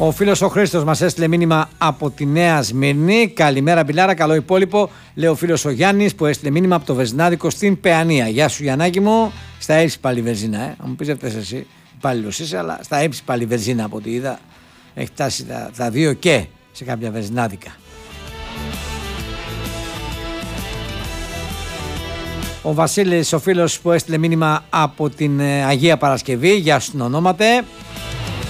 Ο φίλος ο Χρήστος μας έστειλε μήνυμα από τη Νέα Σμύρνη. Καλημέρα, Μπιλάρα, καλό υπόλοιπο. Λέει ο φίλος ο Γιάννης που έστειλε μήνυμα από το Βεζινάδικο στην Παιανία. Γεια σου, Γιαννάκη μου. Στα έψη πάλι βενζίνα, Αν μου πεις αυτές εσύ, υπάλληλος είσαι, αλλά στα έψη πάλι βενζίνα από ό,τι είδα. Έχει φτάσει τα δύο και σε κάποια βενζινάδικα. Ο Βασίλης, ο φίλος που έστειλε μήνυμα από την Αγία Παρασκευή. Γεια σου, την ονόματε.